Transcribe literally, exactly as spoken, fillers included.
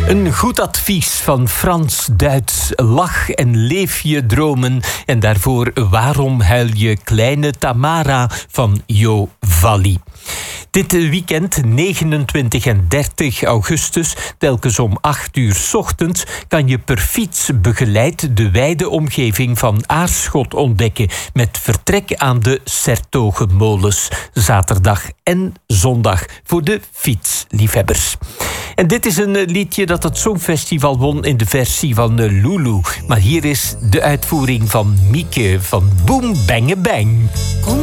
Een goed advies van Frans-Duits. Lach en leef je dromen. En daarvoor Waarom huil je kleine Tamara van Jo Valli. Dit weekend, negenentwintig en dertig augustus, telkens om acht uur 's ochtends, kan je per fiets begeleid de wijde omgeving van Aarschot ontdekken met vertrek aan de 's-Hertogenmolens. Zaterdag en zondag voor de fietsliefhebbers. En dit is een liedje dat het Songfestival won in de versie van Lulu. Maar hier is de uitvoering van Mieke van Boom Bang Bang. Kom